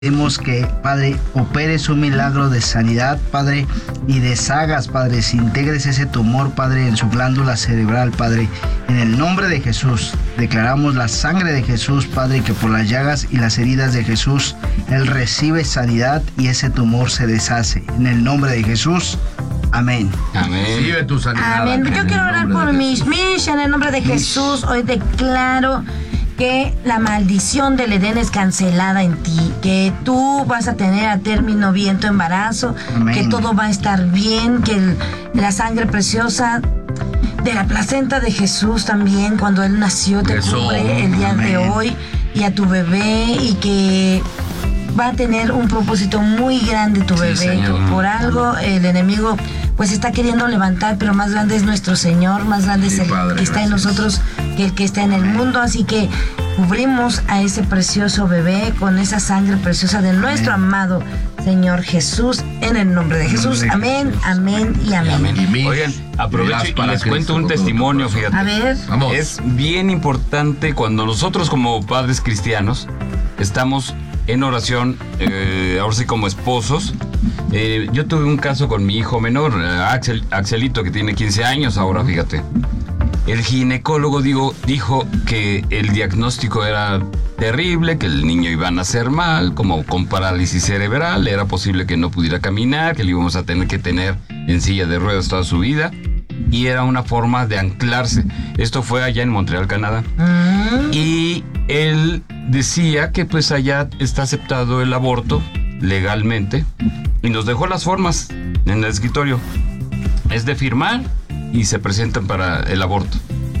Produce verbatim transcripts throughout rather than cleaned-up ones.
Pedimos que, Padre, operes un milagro de sanidad, Padre, y deshagas, Padre, desintegres ese tumor, Padre, en su glándula cerebral, Padre. En el nombre de Jesús, declaramos la sangre de Jesús, Padre, que por las llagas y las heridas de Jesús, Él recibe sanidad y ese tumor se deshace. En el nombre de Jesús, amén. Amén. Recibe tu sanidad. Amén. Yo quiero orar por mis mis, en el nombre de Jesús. Hoy declaro que la maldición del Edén es cancelada en ti, que tú vas a tener a término bien tu embarazo, Amén. Que todo va a estar bien, que el, la sangre preciosa de la placenta de Jesús también, cuando Él nació, te Eso. cubre el día Amén. De hoy, y a tu bebé, y que va a tener un propósito muy grande tu bebé, sí, que por algo el enemigo pues está queriendo levantar, pero más grande es nuestro Señor, más grande sí, es el padre, que está gracias. En nosotros que el que está en el mundo, así que cubrimos a ese precioso bebé con esa sangre preciosa de nuestro Amén. Amado Señor Jesús, en el nombre de Jesús, de amén, Jesús. Amén y amén. amén. Y mis, Oigan, aprovecho y les cuento un testimonio, fíjate. A ver. Vamos. Es bien importante cuando nosotros como padres cristianos estamos en oración, eh, ahora sí como esposos. Eh, yo tuve un caso con mi hijo menor, Axel, Axelito, que tiene quince años ahora, fíjate. El ginecólogo digo, dijo que el diagnóstico era terrible, que el niño iba a nacer mal, como con parálisis cerebral, era posible que no pudiera caminar, que le íbamos a tener que tener en silla de ruedas toda su vida, y era una forma de anclarse. Esto fue allá en Montreal, Canadá. Mm. Y él decía que pues allá está aceptado el aborto legalmente, y nos dejó las formas en el escritorio. Es de firmar y se presentan para el aborto.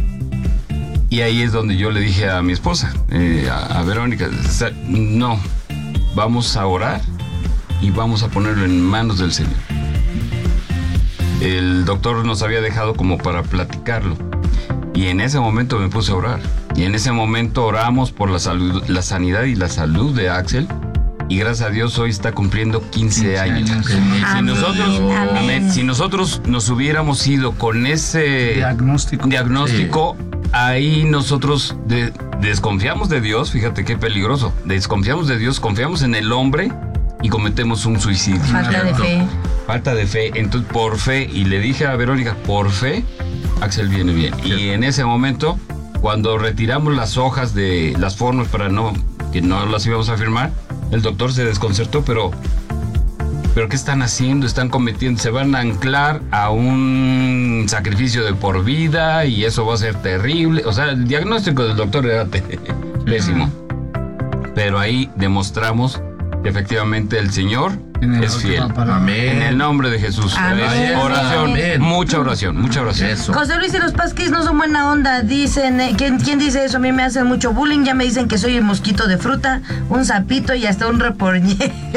Y ahí es donde yo le dije a mi esposa, eh, a, a Verónica, no, vamos a orar y vamos a ponerlo en manos del Señor. El doctor nos había dejado como para platicarlo, y en ese momento me puse a orar, y en ese momento oramos por la salud, la sanidad y la salud de Axel. Y gracias a Dios hoy está cumpliendo quince años. Si nosotros, amén, si nosotros nos hubiéramos ido con ese diagnóstico, diagnóstico sí. ahí nosotros de, desconfiamos de Dios, fíjate qué peligroso. Desconfiamos de Dios, confiamos en el hombre y cometemos un suicidio. Falta de fe. Falta de fe. Entonces, por fe, y le dije a Verónica, por fe, Axel viene bien. Sí. Y en ese momento, cuando retiramos las hojas de las formas para no, que no las íbamos a firmar, el doctor se desconcertó, pero, pero ¿qué están haciendo? Están cometiendo, se van a anclar a un sacrificio de por vida y eso va a ser terrible. O sea, el diagnóstico del doctor era pésimo. Pero ahí demostramos que efectivamente el Señor es fiel. Amén. En el nombre de Jesús. Amén. Oración, Amén. mucha oración, mucha oración. Eso. José Luis y los pasquis no son buena onda, dicen. Eh, ¿quién, ¿Quién dice eso? A mí me hacen mucho bullying, ya me dicen que soy el mosquito de fruta, un sapito y hasta un reporñero.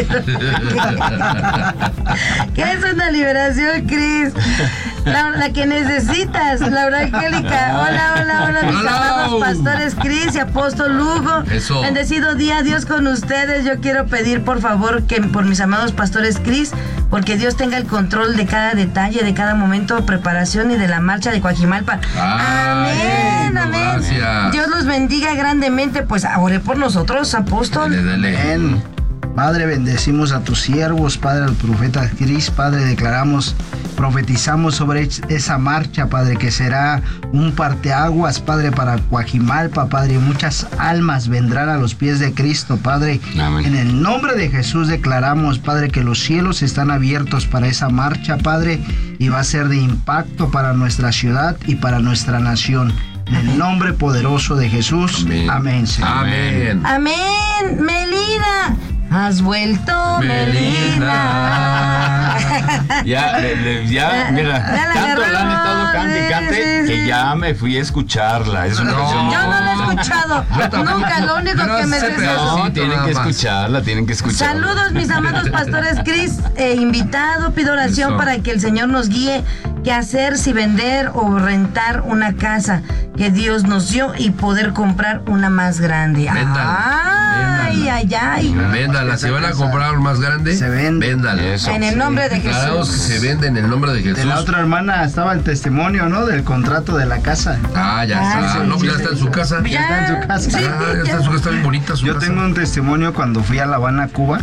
¿Qué es una liberación, Cris? La, la que necesitas, Laura Angélica. Hola, hola, hola, mis Hola. amados pastores Cris y apóstol Lugo. Eso. Bendecido día, Dios con ustedes. Yo quiero pedir, por favor, que por mis amados pastores Cris, porque Dios tenga el control de cada detalle, de cada momento de preparación y de la marcha de Coajimalpa. Ay, Amén, amén. gracias. Dios los bendiga grandemente. Pues oré por nosotros, apóstol. Dele, dele. Amén. Padre, bendecimos a tus siervos, Padre, al profeta Cris, Padre, declaramos, profetizamos sobre esa marcha, Padre, que será un parteaguas, Padre, para Coajimalpa, Padre, y muchas almas vendrán a los pies de Cristo, Padre. Amén. En el nombre de Jesús declaramos, Padre, que los cielos están abiertos para esa marcha, Padre, y va a ser de impacto para nuestra ciudad y para nuestra nación. En el nombre poderoso de Jesús. Amén. Amén, Señor. Amén. Amén, Melina. Has vuelto, Melina. Ya, le, le, ya, mira, ya la tanto la han estado agarramos, cante y sí, cante sí, que sí. ya me fui a escucharla. Es una No. canción muy Yo no la he bonita. escuchado. Nunca, lo único Yo no que me sé, sé pero es eso. No, tienen nada que más. escucharla, tienen que escucharla. Saludos, mis amados pastores Cris, eh, invitado, pido oración Eso. para que el Señor nos guíe qué hacer, si vender o rentar una casa que Dios nos dio y poder comprar una más grande. Véndala. Ay, ay, ay. Véndala, si van a comprar más grande, Se vende. véndala. Eso. En el nombre de Declaramos que Jesús. se vende en el nombre de Jesús. De la otra hermana estaba el testimonio, ¿no? Del contrato de la casa. Ah, ya Ah, está. sí, No, pues ya sí, está en sí. su casa. Ya, está en su casa. sí, Ah, ya ya. está en su casa, está bien bonita su Yo casa. tengo un testimonio cuando fui a La Habana, Cuba.